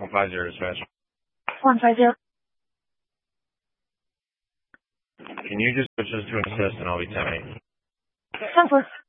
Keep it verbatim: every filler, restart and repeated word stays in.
one five zero dispatch. one five zero. Can you just switch this to an assist and I'll be ten eight? ten four.